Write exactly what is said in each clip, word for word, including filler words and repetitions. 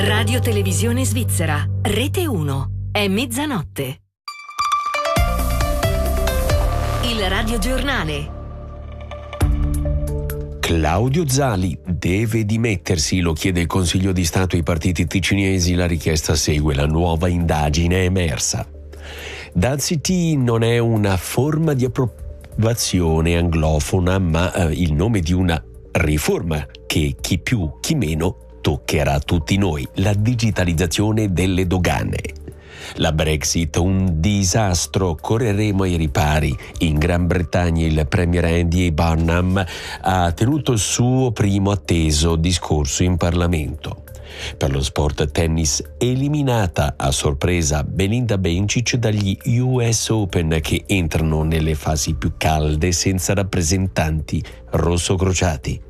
Radio Televisione Svizzera, Rete uno, è mezzanotte. Il radiogiornale. Claudio Zali deve dimettersi, lo chiede il Consiglio di Stato ai partiti ticinesi, la richiesta segue la nuova indagine emersa. Dal C T non è una forma di approvazione anglofona, ma eh, il nome di una riforma che chi più chi meno toccherà a tutti noi, la digitalizzazione delle dogane. La Brexit, un disastro, correremo ai ripari. In Gran Bretagna il premier Andy Burnham ha tenuto il suo primo atteso discorso in Parlamento. Per lo sport tennis, eliminata a sorpresa Belinda Bencic dagli U S Open, che entrano nelle fasi più calde senza rappresentanti rossocrociati.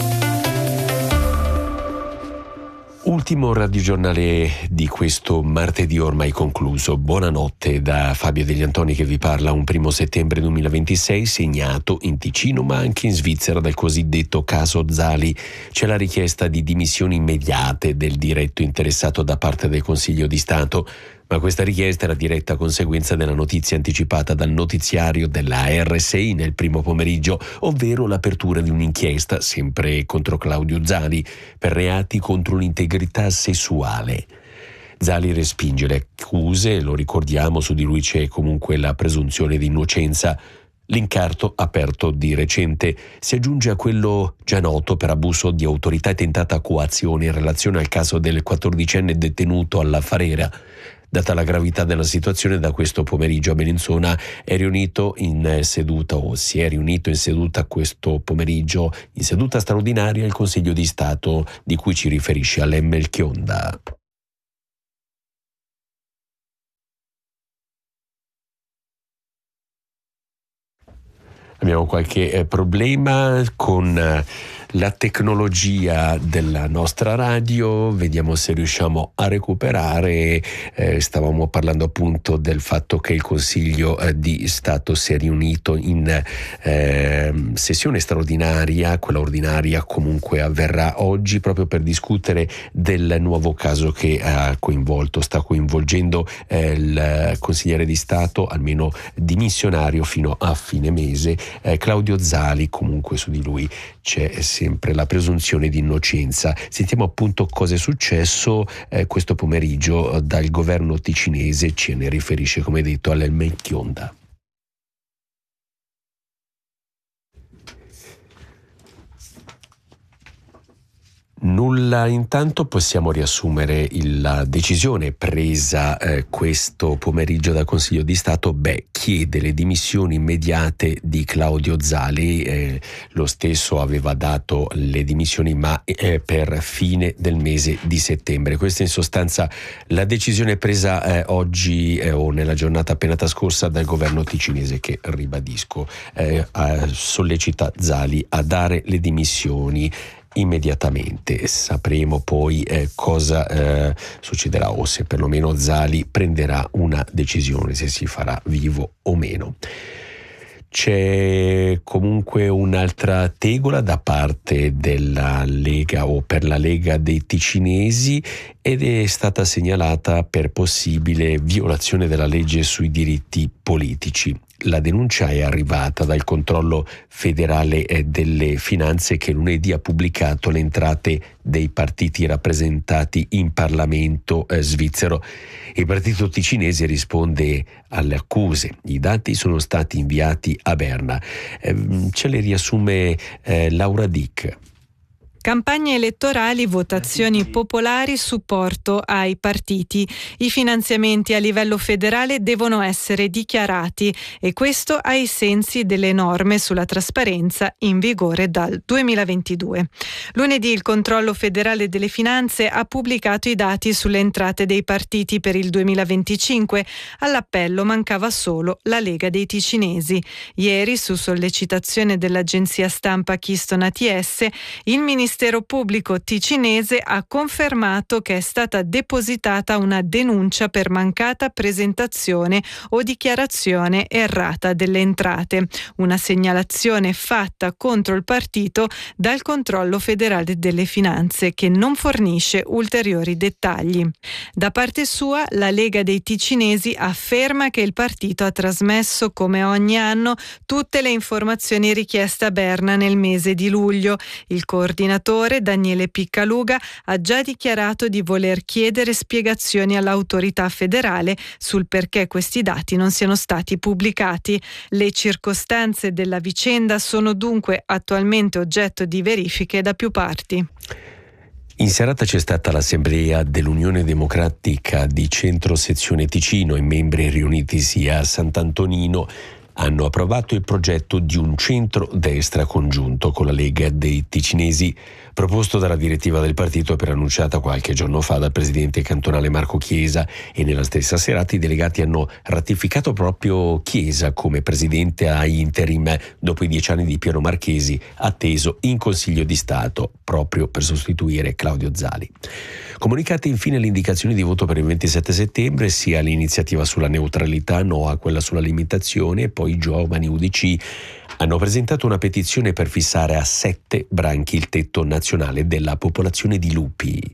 Ultimo radiogiornale di questo martedì ormai concluso. Buonanotte da Fabio Degli Antoni che vi parla. Un primo settembre duemilaventisei segnato in Ticino ma anche in Svizzera dal cosiddetto caso Zali. C'è la richiesta di dimissioni immediate del diretto interessato da parte del Consiglio di Stato. Ma questa richiesta è la diretta conseguenza della notizia anticipata dal notiziario della R S I nel primo pomeriggio, ovvero l'apertura di un'inchiesta, sempre contro Claudio Zali, per reati contro l'integrità sessuale. Zali respinge le accuse, lo ricordiamo, su di lui c'è comunque la presunzione di innocenza. L'incarto, aperto di recente, si aggiunge a quello già noto per abuso di autorità e tentata coazione in relazione al caso del quattordicenne detenuto alla Farera. Data la gravità della situazione, da questo pomeriggio a Bellinzona è riunito in seduta o si è riunito in seduta questo pomeriggio in seduta straordinaria il Consiglio di Stato di cui ci riferisce Alain Melchionda. Abbiamo qualche eh, problema con eh, la tecnologia della nostra radio, vediamo se riusciamo a recuperare. Eh, stavamo parlando appunto del fatto che il Consiglio eh, di Stato si è riunito in eh, sessione straordinaria, quella ordinaria comunque avverrà oggi proprio per discutere del nuovo caso che ha coinvolto, sta coinvolgendo eh, il consigliere di Stato, almeno dimissionario fino a fine mese, eh, Claudio Zali. Comunque su di lui c'è sempre la presunzione di innocenza. Sentiamo appunto cosa è successo eh, questo pomeriggio dal governo ticinese, ce ne riferisce come detto Alain Melchionda. Nulla, intanto possiamo riassumere il, la decisione presa eh, questo pomeriggio dal Consiglio di Stato. Beh, chiede le dimissioni immediate di Claudio Zali, eh, lo stesso aveva dato le dimissioni ma eh, per fine del mese di settembre. Questa in sostanza la decisione presa eh, oggi eh, o nella giornata appena trascorsa dal governo ticinese che, ribadisco, eh, sollecita Zali a dare le dimissioni immediatamente. Sapremo poi eh, cosa eh, succederà o se perlomeno Zali prenderà una decisione, se si farà vivo o meno. C'è comunque un'altra tegola da parte della Lega o per la Lega dei Ticinesi ed è stata segnalata per possibile violazione della legge sui diritti politici. La denuncia è arrivata dal controllo federale delle finanze che lunedì ha pubblicato le entrate dei partiti rappresentati in Parlamento eh, svizzero. Il partito ticinese risponde alle accuse. I dati sono stati inviati a Berna. Eh, ce le riassume eh, Laura Dick. Campagne elettorali, votazioni popolari, supporto ai partiti. I finanziamenti a livello federale devono essere dichiarati e questo ai sensi delle norme sulla trasparenza in vigore dal duemilaventidue. Lunedì il controllo federale delle finanze ha pubblicato i dati sulle entrate dei partiti per il duemilaventicinque. All'appello mancava solo la Lega dei Ticinesi. Ieri, su sollecitazione dell'agenzia stampa Keystone A T S, il Ministero Ministero Pubblico ticinese ha confermato che è stata depositata una denuncia per mancata presentazione o dichiarazione errata delle entrate, una segnalazione fatta contro il partito dal Controllo Federale delle Finanze, che non fornisce ulteriori dettagli. Da parte sua, la Lega dei Ticinesi afferma che il partito ha trasmesso, come ogni anno, tutte le informazioni richieste a Berna nel mese di luglio. Il coordinatore, Daniele Piccaluga, ha già dichiarato di voler chiedere spiegazioni all'autorità federale sul perché questi dati non siano stati pubblicati. Le circostanze della vicenda sono dunque attualmente oggetto di verifiche da più parti. In serata c'è stata l'assemblea dell'Unione Democratica di Centro Sezione Ticino e membri riunitisi a Sant'Antonino hanno approvato il progetto di un centro-destra congiunto con la Lega dei Ticinesi, proposto dalla direttiva del partito e preannunciata qualche giorno fa dal presidente cantonale Marco Chiesa, e nella stessa serata i delegati hanno ratificato proprio Chiesa come presidente a interim dopo i dieci anni di Piero Marchesi, atteso in Consiglio di Stato proprio per sostituire Claudio Zali. Comunicate infine le indicazioni di voto per il ventisette settembre, sia l'iniziativa sulla neutralità, no a quella sulla limitazione, e poi i giovani U D C hanno presentato una petizione per fissare a sette branchi il tetto nazionale della popolazione di lupi.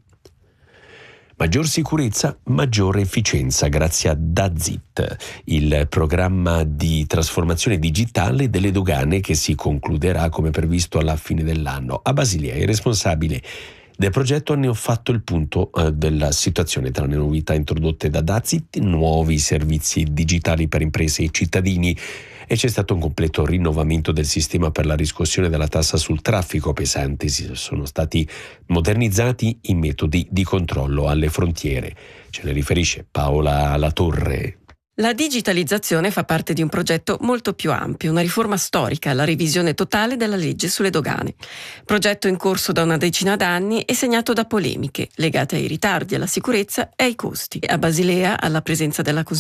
Maggior sicurezza, maggiore efficienza grazie a DAZIT, il programma di trasformazione digitale delle dogane che si concluderà come previsto alla fine dell'anno. A Basilea il responsabile del progetto hanno fatto il punto eh, della situazione tra le novità introdotte da DAZIT, nuovi servizi digitali per imprese e cittadini, e c'è stato un completo rinnovamento del sistema per la riscossione della tassa sul traffico pesante. Sono stati modernizzati i metodi di controllo alle frontiere. Ce ne riferisce Paola Latorre. La digitalizzazione fa parte di un progetto molto più ampio, una riforma storica, la revisione totale della legge sulle dogane. Progetto in corso da una decina d'anni e segnato da polemiche legate ai ritardi, alla sicurezza e ai costi. A Basilea, alla presenza della Consigliera